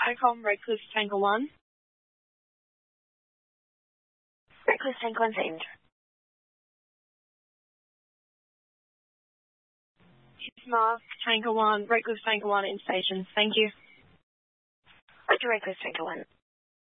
ICOM Redcliffe Tanker 1. Redcliffe Tanker 1 saved. Mask Tanker 1, Redcliffe Tanker 1 in station. Thank you. Roger, Redcliffe Tanker 1.